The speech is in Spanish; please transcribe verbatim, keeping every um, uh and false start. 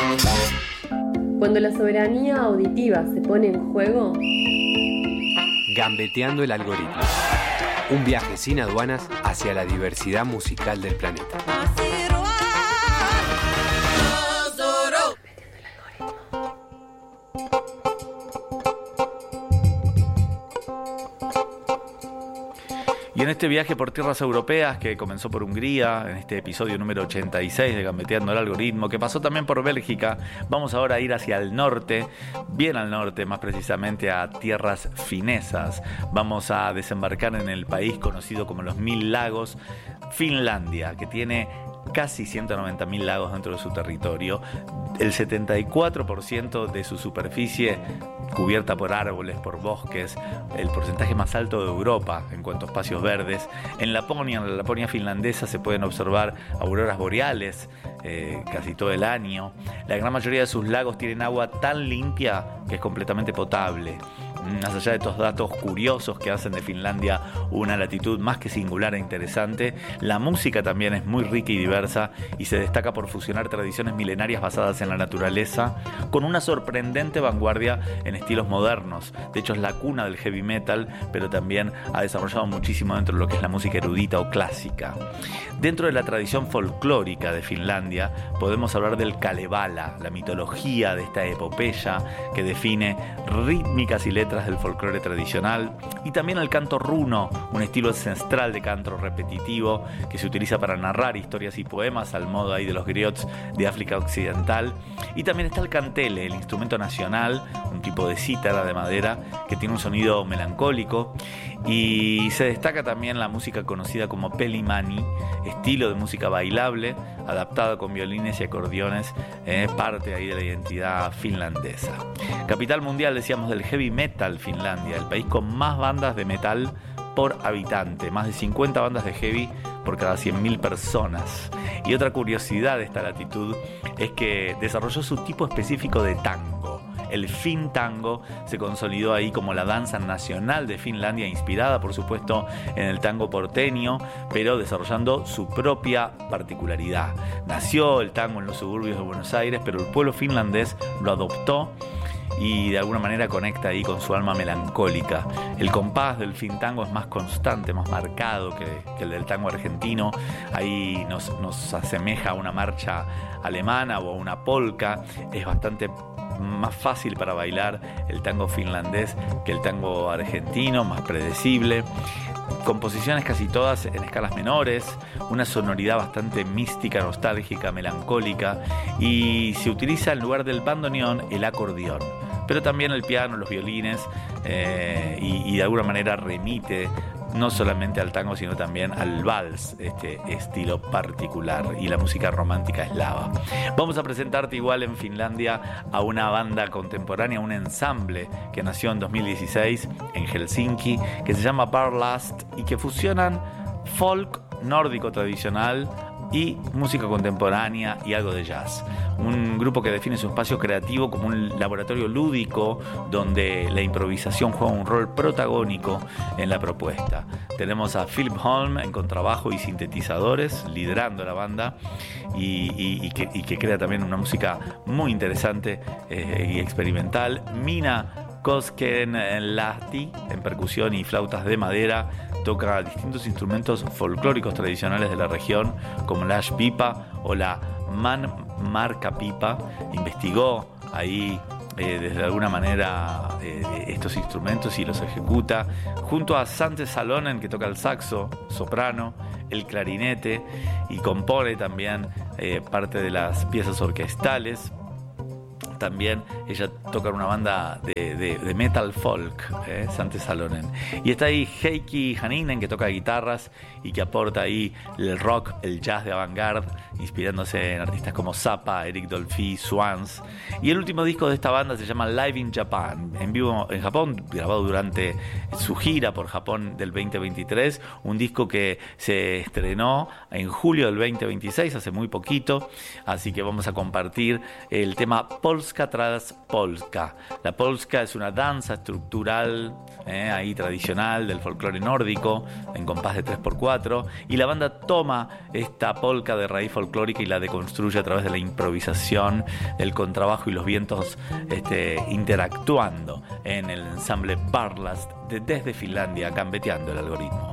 Cuando la soberanía auditiva se pone en juego, Gambeteando el algoritmo. Un viaje sin aduanas hacia la diversidad musical del planeta. Y en este viaje por tierras europeas que comenzó por Hungría, en este episodio número ochenta y seis de Gambeteando el Algoritmo, que pasó también por Bélgica, vamos ahora a ir hacia el norte, bien al norte, más precisamente a tierras finesas. Vamos a desembarcar en el país conocido como los Mil Lagos, Finlandia, que tiene casi ciento noventa mil lagos dentro de su territorio, el setenta y cuatro por ciento de su superficie cubierta por árboles, por bosques, el porcentaje más alto de Europa en cuanto a espacios verdes. En Laponia, en la Laponia finlandesa, se pueden observar auroras boreales eh, casi todo el año. La gran mayoría de sus lagos tienen agua tan limpia que es completamente potable. Más allá de estos datos curiosos que hacen de Finlandia una latitud más que singular e interesante, la música también es muy rica y diversa y se destaca por fusionar tradiciones milenarias basadas en la naturaleza con una sorprendente vanguardia en estilos modernos. De hecho, es la cuna del heavy metal, pero también ha desarrollado muchísimo dentro de lo que es la música erudita o clásica. Dentro de la tradición folclórica de Finlandia podemos hablar del Kalevala, la mitología de esta epopeya que define rítmicas y letras del folclore tradicional, y también el canto runo, un estilo ancestral de canto repetitivo que se utiliza para narrar historias y poemas al modo ahí de los griots de África Occidental. Y también está el kantele, el instrumento nacional, un tipo de cítara de madera que tiene un sonido melancólico, y se destaca también la música conocida como pelimani, estilo de música bailable adaptada con violines y acordeones, eh, parte ahí de la identidad finlandesa. Capital mundial, decíamos, del heavy metal, Finlandia, el país con más bandas de metal por habitante, más de cincuenta bandas de heavy por cada cien mil personas. Y otra curiosidad de esta latitud es que desarrolló su tipo específico de tango. El fin tango se consolidó ahí como la danza nacional de Finlandia, inspirada por supuesto en el tango porteño, pero desarrollando su propia particularidad. Nació el tango en los suburbios de Buenos Aires, pero el pueblo finlandés lo adoptó y de alguna manera conecta ahí con su alma melancólica. El compás del fin tango es más constante, más marcado que, que el del tango argentino. Ahí nos, nos asemeja a una marcha alemana o a una polka. Es bastante más fácil para bailar el tango finlandés que el tango argentino, más predecible. Composiciones casi todas en escalas menores, una sonoridad bastante mística, nostálgica, melancólica, y se utiliza en lugar del bandoneón el acordeón, pero también el piano, los violines, eh, y, y de alguna manera remite no solamente al tango, sino también al vals, este estilo particular, y la música romántica eslava. Vamos a presentarte igual en Finlandia a una banda contemporánea, un ensamble que nació en dos mil dieciséis en Helsinki, que se llama Barlast, y que fusionan folk nórdico tradicional y música contemporánea y algo de jazz. Un grupo que define su espacio creativo como un laboratorio lúdico donde la improvisación juega un rol protagónico en la propuesta. Tenemos a Philip Holm en contrabajo y sintetizadores liderando la banda, y, y, y, que, y que crea también una música muy interesante eh, y experimental. Mina Koskenlahti en percusión y flautas de madera, toca distintos instrumentos folclóricos tradicionales de la región como la ash pipa o la man marca pipa. Investigó ahí eh, desde alguna manera eh, estos instrumentos y los ejecuta junto a Sante Salonen, que toca el saxo soprano, el clarinete, y compone también eh, parte de las piezas orquestales. También ella toca en una banda de, de, de metal folk, eh, Sante Salonen. Y está ahí Heikki Haninen, que toca guitarras y que aporta ahí el rock, el jazz de avant-garde, inspirándose en artistas como Zappa, Eric Dolphy, Swans. Y el último disco de esta banda se llama Live in Japan, en vivo en Japón, grabado durante su gira por Japón del veinte veintitrés. Un disco que se estrenó en julio del veinte veintiséis, hace muy poquito. Así que vamos a compartir el tema Pulse Polska tras Polska. La polska es una danza estructural eh, ahí tradicional del folclore nórdico en compás de tres por cuatro, y la banda toma esta polka de raíz folclórica y la deconstruye a través de la improvisación, el contrabajo y los vientos este, interactuando en el ensamble Barlast de, desde Finlandia, gambeteando el algoritmo.